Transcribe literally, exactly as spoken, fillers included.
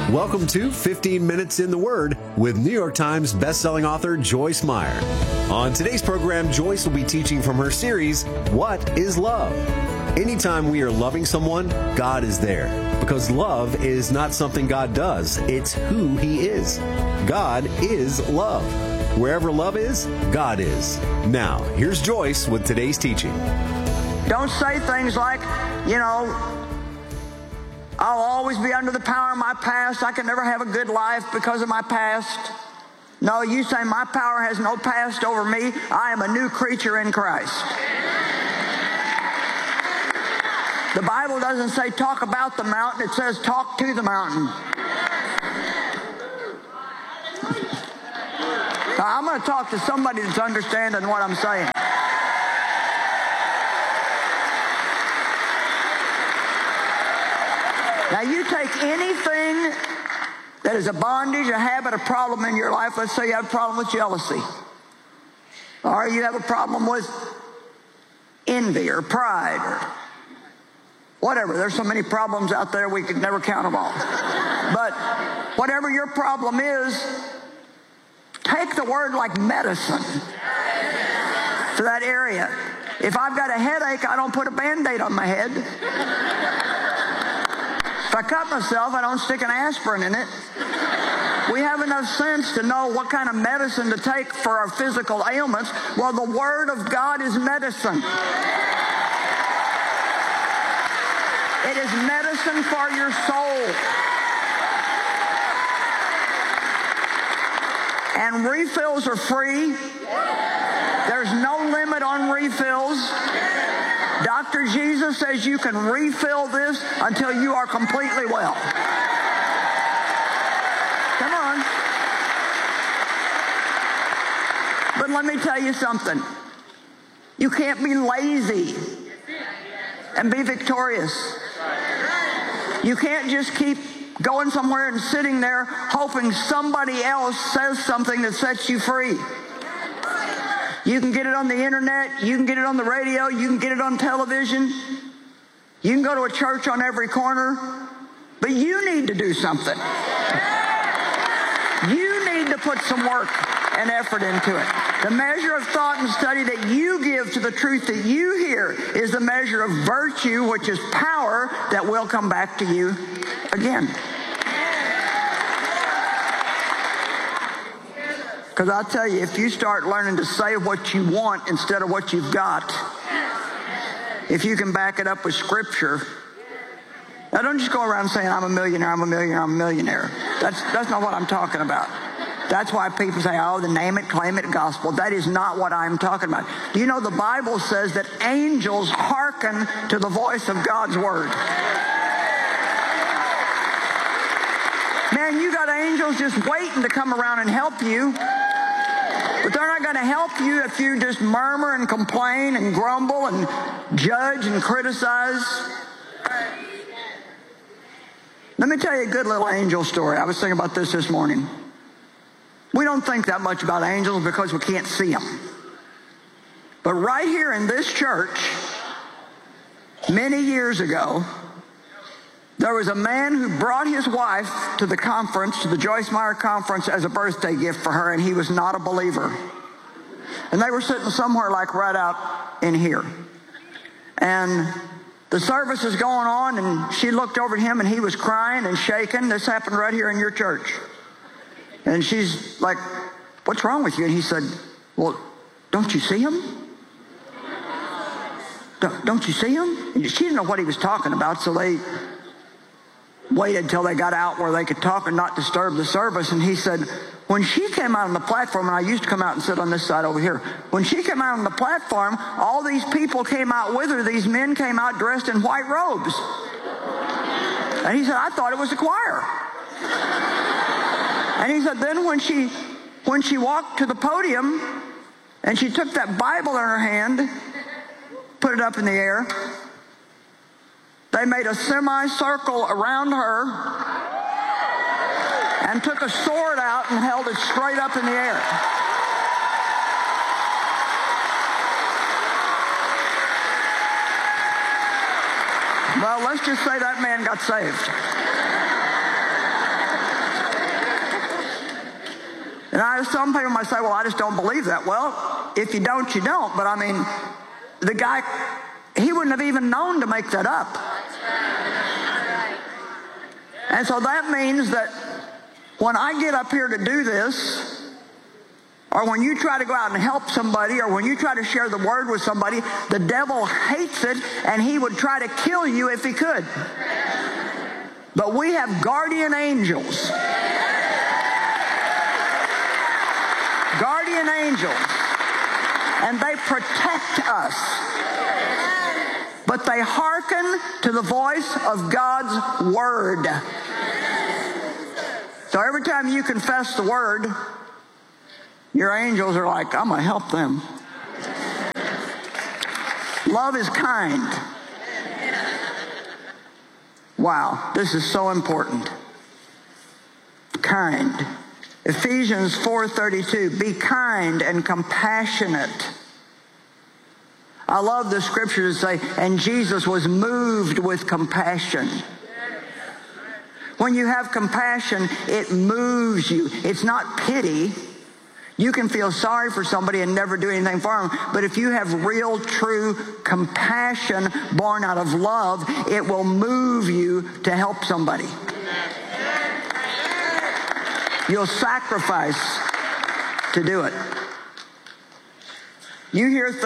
Welcome to fifteen minutes in the Word with New York Times bestselling author Joyce Meyer. On today's program, Joyce will be teaching from her series, What is Love? Anytime we are loving someone, God is there. Because love is not something God does, it's who He is. God is love. Wherever love is, God is. Now, here's Joyce with today's teaching. Don't say things like, you know, I'll always be under the power of my past. I can never have a good life because of my past. No, you say my power has no past over me. I am a new creature in Christ. The Bible doesn't say talk about the mountain. It says talk to the mountain. Now, I'm going to talk to somebody that's understanding what I'm saying. Now, you take anything that is a bondage, a habit, a problem in your life. Let's say you have a problem with jealousy. Or you have a problem with envy or pride or whatever. There's so many problems out there we could never count them all. But whatever your problem is, take the word like medicine to that area. If I've got a headache, I don't put a Band-Aid on my head. If I cut myself, I don't stick an aspirin in it. We have enough sense to know what kind of medicine to take for our physical ailments. Well, the Word of God is medicine. It is medicine for your soul. And refills are free. There's no limit on refills. Doctor Jesus says you can refill this until you are completely well. Come on. But let me tell you something. You can't be lazy and be victorious. You can't just keep going somewhere and sitting there hoping somebody else says something that sets you free. You can get it on the internet, you can get it on the radio, you can get it on television, you can go to a church on every corner, but you need to do something. You need to put some work and effort into it. The measure of thought and study that you give to the truth that you hear is the measure of virtue, which is power that will come back to you again. Because I'll tell you, if you start learning to say what you want instead of what you've got, if you can back it up with Scripture, now don't just go around saying, I'm a millionaire, I'm a millionaire, I'm a millionaire. That's, that's not what I'm talking about. That's why people say, oh, the name it, claim it gospel. That is not what I'm talking about. Do you know the Bible says that angels hearken to the voice of God's word? Man, you got angels just waiting to come around and help you. But they're not going to help you if you just murmur and complain and grumble and judge and criticize. Let me tell you a good little angel story. I was thinking about this this morning. We don't think that much about angels because we can't see them. But right here in this church, many years ago, there was a man who brought his wife to the conference, to the Joyce Meyer conference, as a birthday gift for her, and he was not a believer. And they were sitting somewhere like right out in here. And the service is going on, and she looked over at him, and he was crying and shaking. This happened right here in your church. And she's like, what's wrong with you? And he said, well, don't you see him? Don't, don't you see him? And she didn't know what he was talking about, so they waited until they got out where they could talk and not disturb the service. And he said, when she came out on the platform, and I used to come out and sit on this side over here, when she came out on the platform, all these people came out with her. These men came out dressed in white robes. And he said, I thought it was the choir. And he said, then when she when she walked to the podium and she took that Bible in her hand, put it up in the air, they made a semicircle around her and took a sword out and held it straight up in the air. Well, let's just say that man got saved. And I, some people might say, well, I just don't believe that. Well, if you don't, you don't. But I mean, the guy, he wouldn't have even known to make that up. And so that means that when I get up here to do this, or when you try to go out and help somebody, or when you try to share the word with somebody, the devil hates it, and he would try to kill you if he could. But we have guardian angels. Guardian angels. And they protect us. But they hearken to the voice of God's word. So every time you confess the word, your angels are like, I'm going to help them. Love is kind. Wow, this is so important. Kind. Ephesians four thirty-two, be kind and compassionate. I love the scripture to say, and Jesus was moved with compassion. When you have compassion, it moves you. It's not pity. You can feel sorry for somebody and never do anything for them. But if you have real, true compassion born out of love, it will move you to help somebody. You'll sacrifice to do it. You hear things